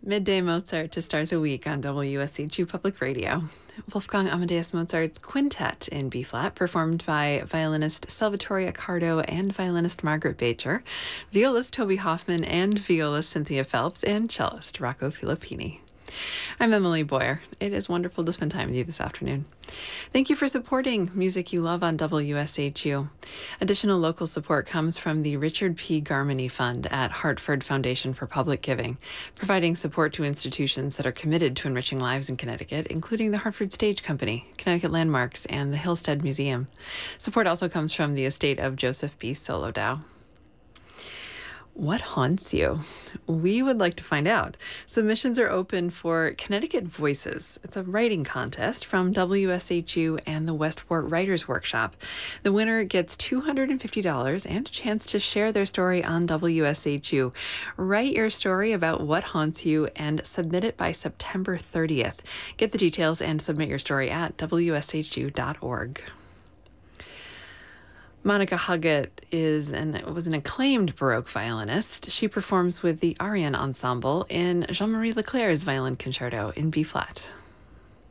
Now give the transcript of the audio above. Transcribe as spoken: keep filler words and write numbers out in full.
Midday Mozart to start the week on W S H U Public Radio. Wolfgang Amadeus Mozart's Quintet in B-flat, performed by violinist Salvatore Accardo and violinist Margaret Beecher, violist Toby Hoffman and violist Cynthia Phelps, and cellist Rocco Filippini. I'm Emily Boyer. It is wonderful to spend time with you this afternoon. Thank you for supporting music you love on W S H U. Additional local support comes from the Richard P. Garmany Fund at Hartford Foundation for Public Giving, providing support to institutions that are committed to enriching lives in Connecticut, including the Hartford Stage Company, Connecticut Landmarks, and the Hillstead Museum. Support also comes from the estate of Joseph B. Solodow. What haunts you? We would like to find out. Submissions are open for Connecticut Voices. It's a writing contest from W S H U and the Westport Writers Workshop. The winner gets two hundred fifty dollars and a chance to share their story on W S H U. Write your story about what haunts you and submit it by September thirtieth. Get the details and submit your story at W S H U dot org. Monica Huggett is an, was an acclaimed Baroque violinist. She performs with the Ariane Ensemble in Jean-Marie Leclerc's Violin Concerto in B-flat.